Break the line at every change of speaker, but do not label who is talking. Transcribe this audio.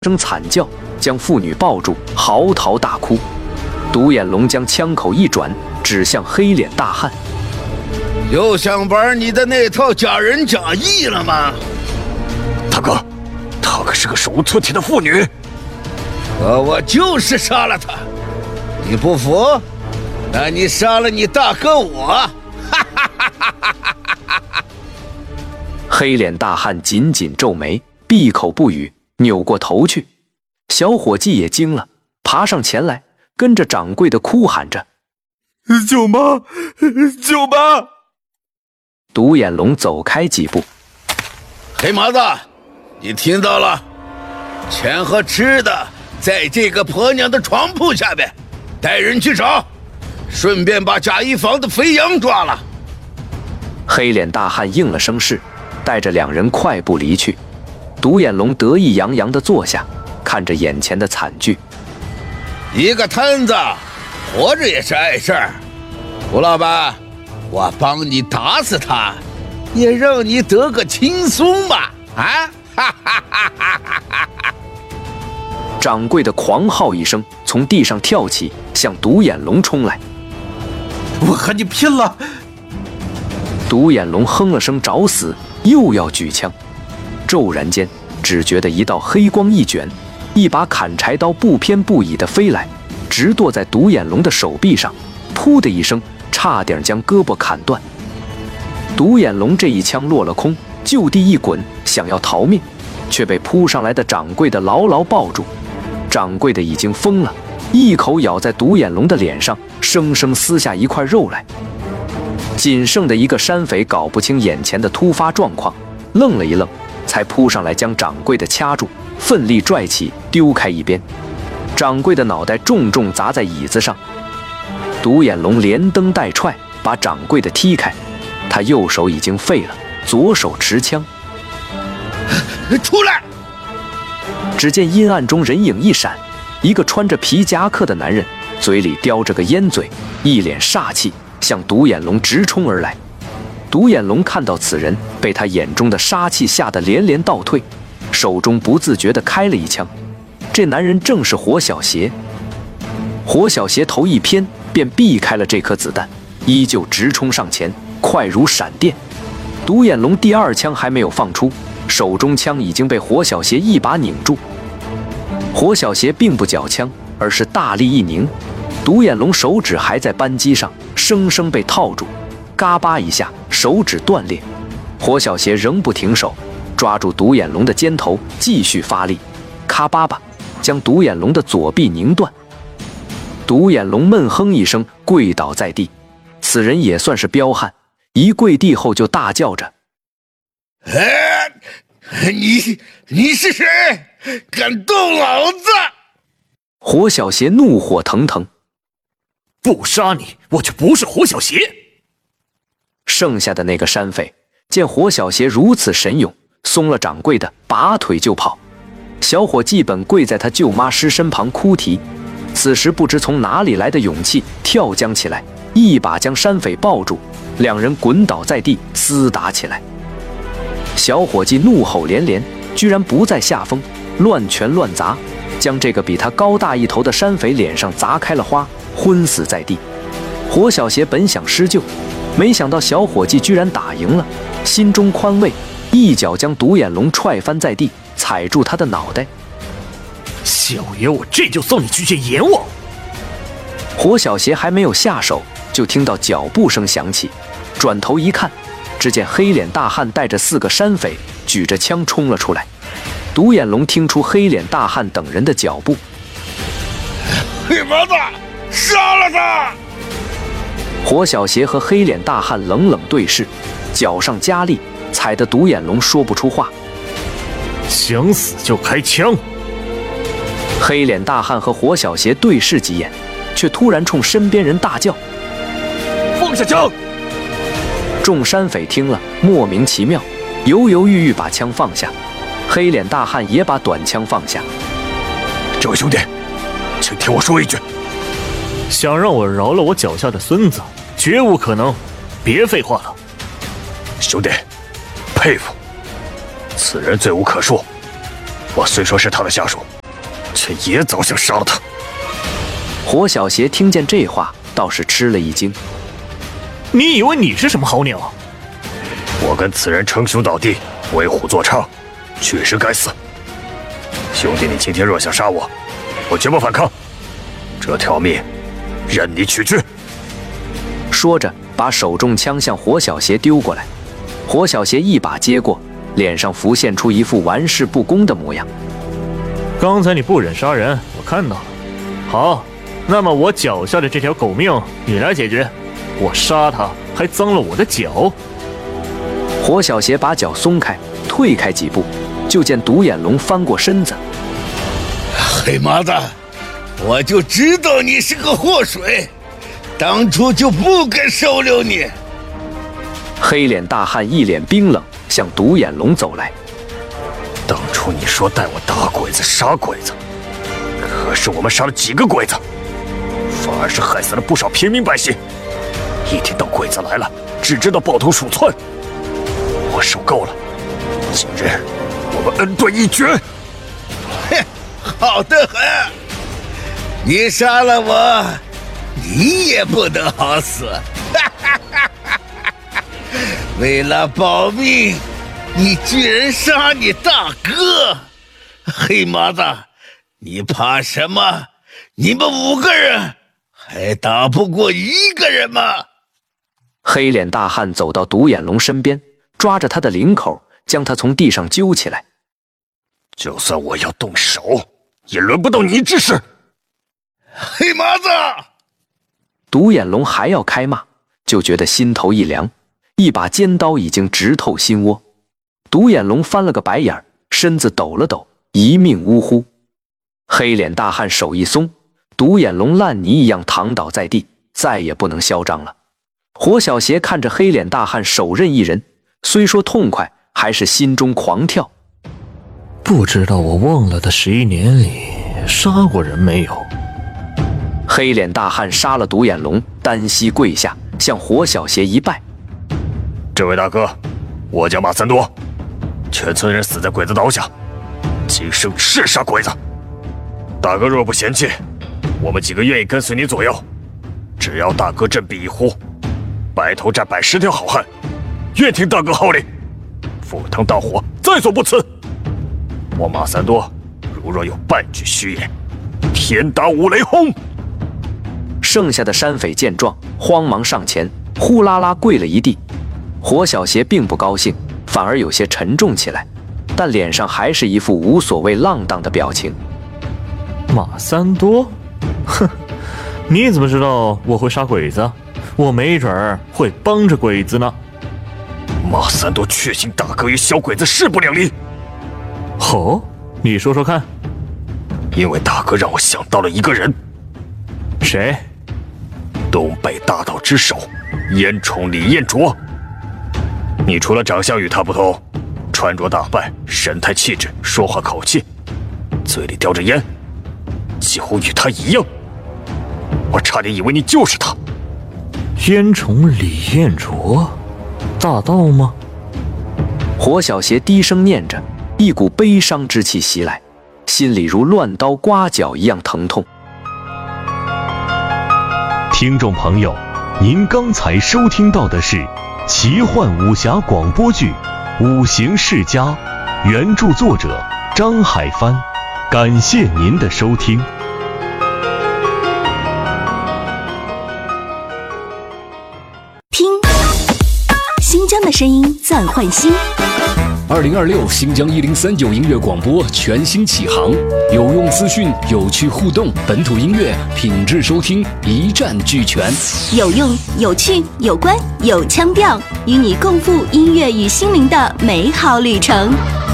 声惨叫，将妇女抱住，嚎啕大哭。独眼龙将枪口一转，指向黑脸大汉：“
又想玩你的那套假仁假义了吗？”
大哥，她可是个手无寸铁的妇女。
我就是杀了她，你不服？那你杀了你大哥我！
黑脸大汉紧紧皱眉，闭口不语，扭过头去。小伙计也惊了，爬上前来，跟着掌柜的哭喊着：“
舅妈，舅妈！”
独眼龙走开几步：“
黑麻子，你听到了？钱和吃的在这个婆娘的床铺下边，带人去找，顺便把贾一房的肥羊抓了。”
黑脸大汉应了声是，带着两人快步离去。独眼龙得意洋洋地坐下，看着眼前的惨剧。
一个摊子，活着也是碍事儿。吴老板，我帮你打死他，也让你得个轻松吧！啊！
掌柜的狂号一声，从地上跳起，向独眼龙冲来。
我和你拼了！
独眼龙哼了声找死，又要举枪。骤然间，只觉得一道黑光一卷，一把砍柴刀不偏不倚地飞来，直剁在独眼龙的手臂上，噗的一声，差点将胳膊砍断。独眼龙这一枪落了空，就地一滚，想要逃命，却被扑上来的掌柜的牢牢抱住。掌柜的已经疯了，一口咬在独眼龙的脸上，生生撕下一块肉来。仅剩的一个山匪搞不清眼前的突发状况，愣了一愣，才扑上来将掌柜的掐住，奋力拽起，丢开一边。掌柜的脑袋重重砸在椅子上，独眼龙连蹬带踹，把掌柜的踢开。他右手已经废了，左手持枪。
出来！
只见阴暗中人影一闪，一个穿着皮夹克的男人，嘴里叼着个烟嘴，一脸煞气，向独眼龙直冲而来。独眼龙看到此人，被他眼中的杀气吓得连连倒退，手中不自觉地开了一枪。这男人正是火小邪。火小邪头一偏，便避开了这颗子弹，依旧直冲上前，快如闪电。独眼龙第二枪还没有放出，手中枪已经被火小邪一把拧住。火小邪并不缴枪，而是大力一拧，独眼龙手指还在扳机上，生生被套住，嘎巴一下，手指断裂。火小邪仍不停手，抓住独眼龙的肩头，继续发力，咔巴巴，将独眼龙的左臂拧断。独眼龙闷哼一声，跪倒在地。此人也算是彪悍，一跪地后就大叫着：“
你是谁？敢动老子！”
火小邪怒火腾腾：“
不杀你，我就不是火小邪！”
剩下的那个山匪见火小邪如此神勇，松了掌柜的，拔腿就跑。小伙计本跪在他舅妈尸身旁哭啼，此时不知从哪里来的勇气，跳江起来，一把将山匪抱住，两人滚倒在地，厮打起来。小伙计怒吼连连，居然不在下风，乱拳乱砸，将这个比他高大一头的山匪脸上砸开了花，昏死在地。火小邪本想施救，没想到小伙计居然打赢了，心中宽慰，一脚将独眼龙踹翻在地，踩住他的脑袋。
小爷我这就送你去见阎王！
火小邪还没有下手，就听到脚步声响起，转头一看，只见黑脸大汉带着4个山匪举着枪冲了出来。独眼龙听出黑脸大汉等人的脚步，
黑麻子，杀了他！
火小邪和黑脸大汉冷冷对视，脚上加力，踩得独眼龙说不出话。
想死就开枪！
黑脸大汉和火小邪对视几眼，却突然冲身边人大叫：“
放下枪！”
众山匪听了，莫名其妙，犹犹豫豫把枪放下。黑脸大汉也把短枪放下。
这位兄弟，请听我说一句，想让我饶了我脚下的孙子，绝无可能，别废话了。兄弟，佩服，此人罪无可恕， 我虽说是他的下属，却也早想杀了他。
火小邪听见这话，倒是吃了一惊。
你以为你是什么好鸟？我跟此人称兄道弟，为虎作伥，确实该死。兄弟，你今天若想杀我，我绝不反抗。这条命，任你取去。
说着，把手中枪向火小邪丢过来。火小邪一把接过，脸上浮现出一副玩世不恭的模样。
刚才你不忍杀人，我看到了。好，那么我脚下的这条狗命，你来解决。我杀他，还脏了我的脚。
火小邪把脚松开，退开几步，就见独眼龙翻过身子。
黑麻子，我就知道你是个祸水，当初就不该收留你。
黑脸大汉一脸冰冷，向独眼龙走来。
当初你说带我打鬼子、杀鬼子，可是我们杀了几个鬼子，反而是害死了不少平民百姓。一听到鬼子来了，只知道抱头鼠窜。我受够了，今日我们恩断义绝。
哼，好得很！你杀了我，你也不得好死。为了保命，你居然杀你大哥！黑麻子，你怕什么？你们5个人还打不过1个人吗？
黑脸大汉走到独眼龙身边，抓着他的领口，将他从地上揪起来。
就算我要动手，也轮不到你之事。
黑麻子！
独眼龙还要开骂，就觉得心头一凉，一把尖刀已经直透心窝。独眼龙翻了个白眼，身子抖了抖，一命呜呼。黑脸大汉手一松，独眼龙烂泥一样躺倒在地，再也不能嚣张了。火小邪看着黑脸大汉手刃一人，虽说痛快，还是心中狂跳。
不知道我忘了的11年里杀过人没有？
黑脸大汉杀了独眼龙，单膝跪下，向火小邪一拜。
这位大哥，我叫马三多，全村人死在鬼子刀下，今生誓杀鬼子。大哥若不嫌弃，我们几个愿意跟随你左右，只要大哥振臂一呼，白头战110条好汉，愿听大哥号令，赴汤蹈火，在所不辞。我马三多如若有半句虚言，天打五雷轰！
剩下的山匪见状，慌忙上前，呼啦啦跪了一地。火小邪并不高兴，反而有些沉重起来，但脸上还是一副无所谓浪荡的表情。
马三多，哼，你怎么知道我会杀鬼子？我没准儿会帮着鬼子呢。马三多确信大哥与小鬼子势不两立。哦，你说说看。因为大哥让我想到了一个人。谁？东北大盗之首燕宠李彦卓。你除了长相与他不同，穿着打扮、神态气质、说话口气，嘴里叼着烟，几乎与他一样。我差点以为你就是他。燕宠李彦卓，大盗吗？
火小邪低声念着，一股悲伤之气袭来，心里如乱刀刮脚一样疼痛。
听众朋友，您刚才收听到的是奇幻武侠广播剧《五行世家》，原著作者张海帆，感谢您的收听。
听新疆的声音暂换新。
2026新疆1039音乐广播全新启航，有用资讯，有趣互动，本土音乐品质收听一站俱全，
有用、有趣、有关、有腔调，与你共赴音乐与心灵的美好旅程。